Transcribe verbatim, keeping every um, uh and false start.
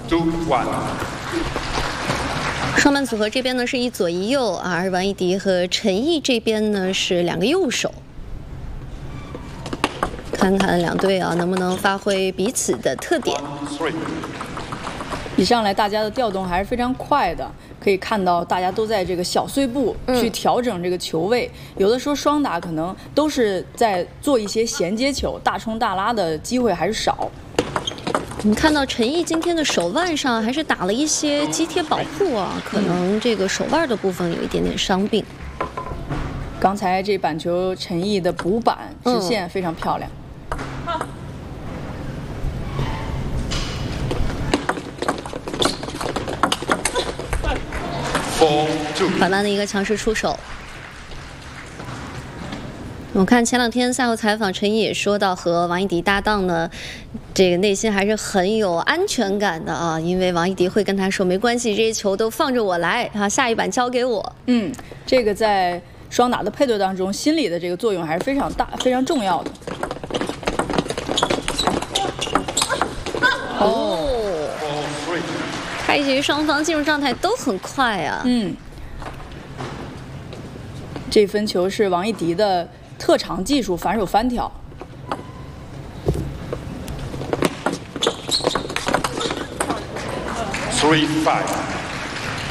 two one。 双半组合这边呢是一左一右，而王艺迪和陈毅这边呢是两个右手。看看两队啊能不能发挥彼此的特点。 一上来大家的调动还是非常快的。 可以看到，大家都在这个小碎步去调整这个球位。嗯、有的时候双打可能都是在做一些衔接球，大冲大拉的机会还是少。 你看到陈毅今天的手腕上还是打了一些肌贴保护啊，可能这个手腕的部分有一点点伤病。 刚才这板球陈毅的补板直线非常漂亮。嗯板板的一个强势出手。我看前两天赛后采访，陈毅也说到，和王艺迪搭档呢，这个内心还是很有安全感的啊，因为王艺迪会跟他说，没关系，这些球都放着我来啊，下一板交给我。 嗯，这个在双打的配对当中，心理的这个作用还是非常大、非常重要的。 哦。 开局双方进入状态都很快啊。 嗯，这分球是王艺迪的特长技术，反手翻挑。 Three five。